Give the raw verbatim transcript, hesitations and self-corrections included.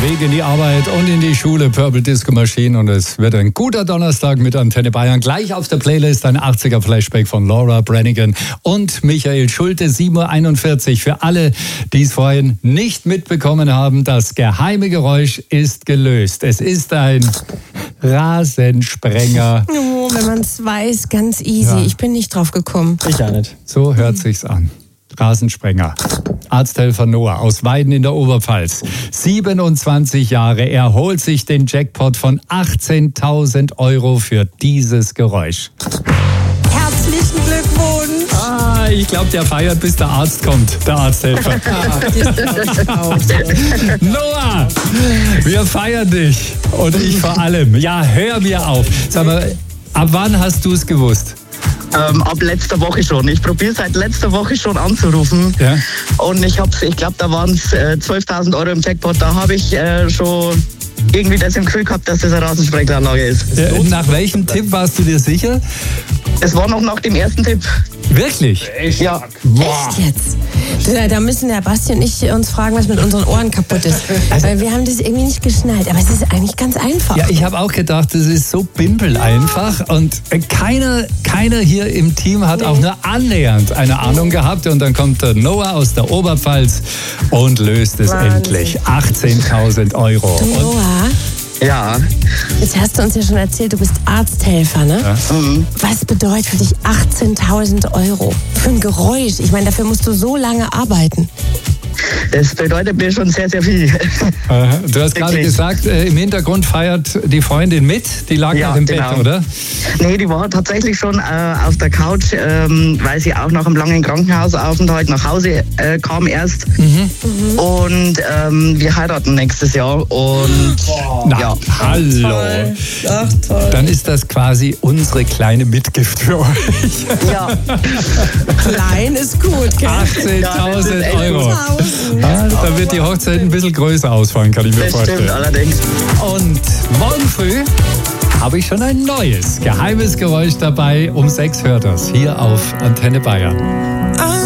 Weg in die Arbeit und in die Schule. Purple Disco Machine. Und es wird ein guter Donnerstag mit Antenne Bayern. Gleich auf der Playlist ein achtziger Flashback von Laura Branigan und Michael Schulte. sieben Uhr einundvierzig. Für alle, die es vorhin nicht mitbekommen haben, das geheime Geräusch ist gelöst. Es ist ein Rasensprenger. Oh, wenn man es weiß, ganz easy. Ja. Ich bin nicht drauf gekommen. Ich auch nicht. So hört sich's an. Rasensprenger. Arzthelfer Noah aus Weiden in der Oberpfalz. siebenundzwanzig Jahre. Er holt sich den Jackpot von achtzehntausend Euro für dieses Geräusch. Herzlichen Glückwunsch. Ah, ich glaube, der feiert, bis der Arzt kommt, der Arzthelfer. Noah, wir feiern dich. Und ich vor allem. Ja, hör mir auf. Sag mal, ab wann hast du es gewusst? Ähm, ab letzter Woche schon. Ich probiere seit letzter Woche schon anzurufen. Ja. Und ich hab's, ich glaube, da waren es äh, zwölftausend Euro im Jackpot. Da habe ich äh, schon irgendwie das im Gefühl gehabt, dass das eine Rasensprengelanlage ist. Ja, nach welchem Tipp warst du dir sicher? Es war noch nach dem ersten Tipp. Wirklich? Ja. Boah. Echt jetzt? Da, da müssen der Basti und ich uns fragen, was mit unseren Ohren kaputt ist. Weil wir haben das irgendwie nicht geschnallt. Aber es ist eigentlich ganz einfach. Ja, ich habe auch gedacht, das ist so bimpel einfach und äh, keiner, keiner hier im Team hat auch nur annähernd eine Ahnung gehabt und dann kommt der Noah aus der Oberpfalz und löst es Wahnsinn. endlich. achtzehntausend Euro. Du, Und, Noah, Ja. jetzt hast du uns ja schon erzählt, du bist Arzthelfer, ne? Ja. Mhm. Was bedeutet für dich achtzehntausend Euro? Für ein Geräusch. Ich meine, dafür musst du so lange arbeiten. Das bedeutet mir schon sehr, sehr viel. äh, du hast gerade Wirklich. gesagt, äh, im Hintergrund feiert die Freundin mit, die lag Ja, noch im genau. Bett, oder? Nee, die war tatsächlich schon äh, auf der Couch, ähm, weil sie auch nach einem langen Krankenhausaufenthalt nach Hause äh, kam erst. Mhm. Und ähm, wir heiraten nächstes Jahr. Und Na, ja. hallo. Ach, toll. Dann ist das quasi unsere kleine Mitgift für euch. Ja. Klein ist gut, gell? achtzehntausend Ja, das ist echt Euro. gut. Ah, da wird die Hochzeit ein bisschen größer ausfallen, kann ich mir Das vorstellen. stimmt allerdings. Und morgen früh habe ich schon ein neues geheimes Geräusch dabei. Um sechs hört das hier auf Antenne Bayern.